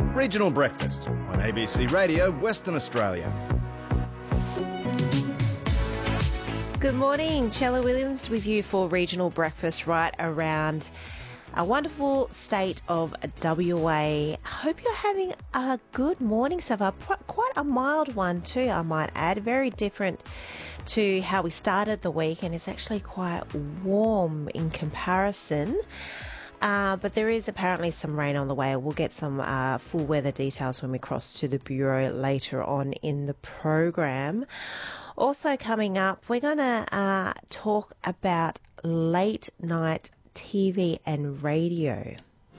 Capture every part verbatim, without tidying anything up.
Regional Breakfast on A B C Radio Western Australia. Good morning, Chella Williams with you for Regional Breakfast right around a wonderful state of W A. Hope you're having a good morning so far. Quite a mild one too, I might add. Very different to how we started the week, and it's actually quite warm in comparison. Uh, but there is apparently some rain on the way. We'll get some uh, full weather details when we cross to the Bureau later on in the program. Also coming up, we're going to uh, talk about late night T V and radio.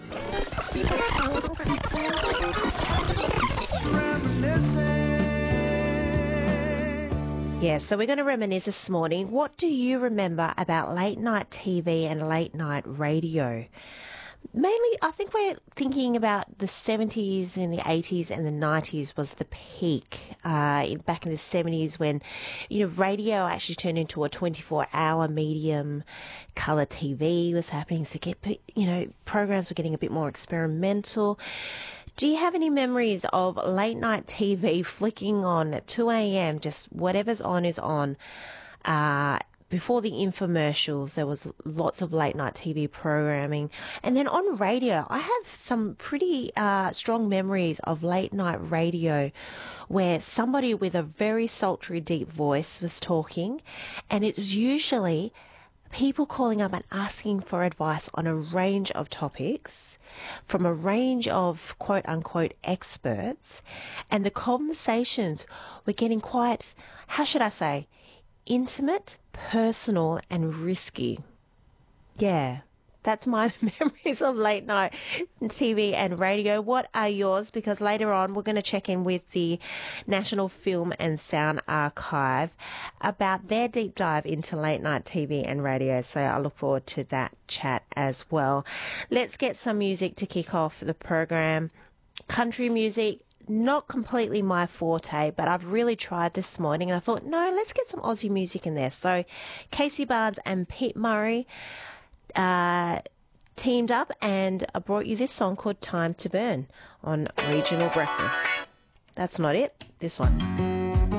Yeah, so we're going to reminisce this morning. What do you remember about late night T V and late night radio? Mainly, I think we're thinking about the seventies and the eighties and the nineties was the peak. Uh, back in the seventies when, you know, radio actually turned into a twenty-four hour medium. Colour T V was happening. So, get, you know, programs were getting a bit more experimental. Do you have any memories of late night T V flicking on at two a.m., just whatever's on is on? Uh, before the infomercials, there was lots of late night T V programming. And then on radio, I have some pretty uh, strong memories of late night radio where somebody with a very sultry, deep voice was talking. And it was usually people calling up and asking for advice on a range of topics from a range of quote unquote experts. And the conversations were getting quite, how should I say, intimate, personal and risky. Yeah, that's my memories of late night T V and radio. What are yours? Because later on we're going to check in with the National Film and Sound Archive about their deep dive into late night T V and radio. So I look forward to that chat as well. Let's get some music to kick off the program. Country music. Not completely my forte, but I've really tried this morning and I thought, no, let's get some Aussie music in there. So Casey Barnes and Pete Murray uh, teamed up and I brought you this song called Time to Burn on Regional Breakfast. That's not it. This one.